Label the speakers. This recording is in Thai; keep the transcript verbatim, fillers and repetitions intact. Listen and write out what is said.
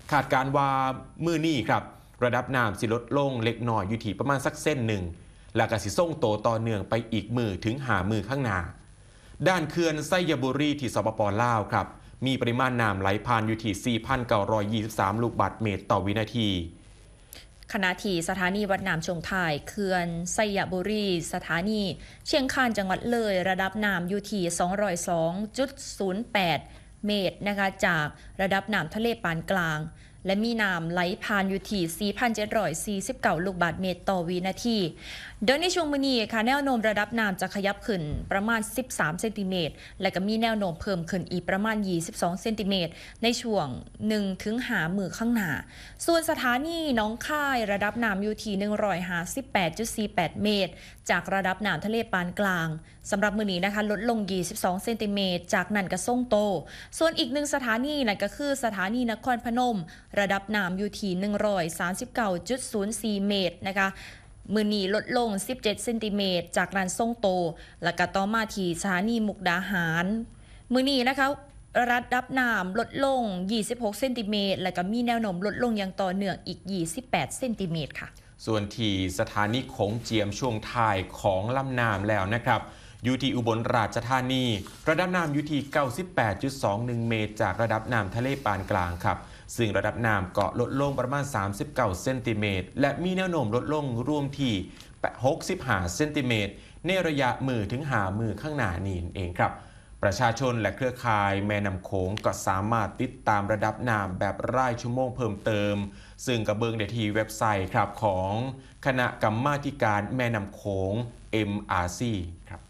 Speaker 1: คาดการว่ามื้อนี้ครับระดับน้ำสิลดลงเล็กน้อยอยู่ที่ประมาณสักเส้นหนึ่งแล้วก็สิส่งโตต่อเนื่องไปอีกมือถึงหามือข้างหน้าด้านเขื่อนไซยบุรีที่สปป.ลาวครับมีปริมาณน้ำไหลผ่านอยู่ที่ สี่พันเก้าร้อยยี่สิบสาม ลูกบาศก์เมตรต่อวินาที
Speaker 2: ขณะที่สถานีวัดน้ำชงถ่ายเขื่อนไซยบุรีสถานีเชียงคานจังหวัดเลยระดับน้ำอยู่ที่ สองร้อยสองจุดศูนย์แปด เมตรนะคะจากระดับน้ำทะเลปานกลางและมีน้ำไหลผ่านอยู่ที่ สี่พันเจ็ดร้อยสี่สิบเก้า ลูกบาศก์เมตรต่อวินาทีโดยในช่วงมื้อนี้ค่ะแนวโน้มระดับน้ำจะขยับขึ้นประมาณสิบสามเซนติเมตรและก็มีแนวโน้มเพิ่มขึ้นอีกประมาณยี่สิบสองเซนติเมตรในช่วงหนึ่งถึงห้ามื้อข้างหน้าส่วนสถานีหนองคายระดับน้ำอยู่ที่ หนึ่งร้อยห้าสิบแปดจุดสี่แปด เมตรจากระดับน้ำทะเลปานกลางสำหรับมื้อนี้นะคะลดลงยี่สิบสองเซนติเมตรจากนั้นก็ทรงโตส่วนอีกหนึ่งสถานีนั่นก็คือสถานีนครพนมระดับน้ำอยู่ที่ หนึ่งร้อยสามสิบเก้าจุดศูนย์สี่ เมตรนะคะมื้อนี้ลดลงสิบเจ็ดเซนติเมตรจากนั้นทรงโตแล้วก็ต่อมาที่สถานีมุกดาหารมื้อนี้นะคะระดับน้ำลดลงยี่สิบหกเซนติเมตรแล้วก็มีแนวโน้มลดลงอย่างต่อเนื่องอีกยี่สิบแปดเซนติเมตรค่ะ
Speaker 1: ส่วนที่สถานีโขงเจียมช่วงท้ายของลำน้ำแล้วนะครับอยู่ที่อุบลราชธานีระดับน้ำอยู่ที่ เก้าสิบแปดจุดสองหนึ่ง เมตรจากระดับน้ำทะเลปานกลางครับซึ่งระดับน้ำเกาะลดลงประมาณสามสิบเก้าเซนติเมตรและมีแนวโน้มลดลงรวมที่หกสิบห้าเซนติเมตรในระยะมือถึงหามือข้างหน้านี่เองครับประชาชนและเครือข่ายแม่น้ำโขงก็สามารถติดตามระดับน้ำแบบรายชั่วโมงเพิ่มเติมซึ่งกระเบิงได้ที่เว็บไซต์ครับของคณะกรรมาธิการแม่น้ำโขง เอ็ม อาร์ ซี ครับ